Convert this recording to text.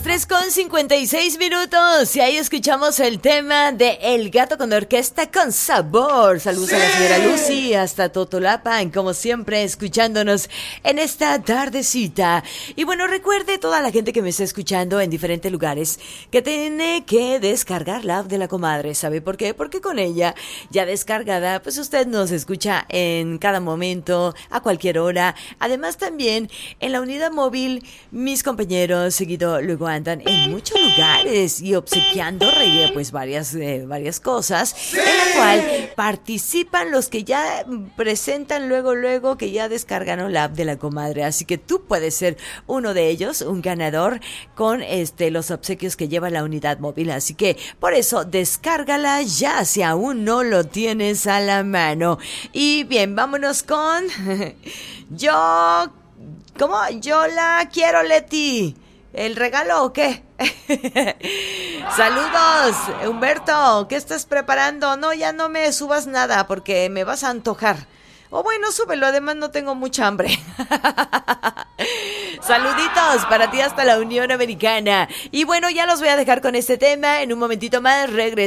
3:56 y ahí escuchamos el tema de El Gato con Orquesta con Sabor. Saludos a la señora Lucy hasta Totolapan, como siempre escuchándonos en esta tardecita. Y bueno, recuerde toda la gente que me está escuchando en diferentes lugares que tiene que descargar la app de La Comadre. ¿Sabe por qué? Porque con ella ya descargada, pues usted nos escucha en cada momento, a cualquier hora. Además también en la unidad móvil, mis compañeros seguido luego andan en muchos lugares y obsequiando pues varias cosas en la cual participan los que ya presentan luego que ya descargaron la app de La Comadre. Así que tú puedes ser uno de ellos, un ganador con los obsequios que lleva la unidad móvil. Así que por eso descárgala ya si aún no lo tienes a la mano. Y bien, vámonos con Yo la quiero, Leti. ¿El regalo o qué? Saludos, Humberto. ¿Qué estás preparando? No, ya no me subas nada porque me vas a antojar. O bueno, súbelo, además no tengo mucha hambre. Saluditos para ti hasta la Unión Americana. Y bueno, ya los voy a dejar con este tema. En un momentito más regreso.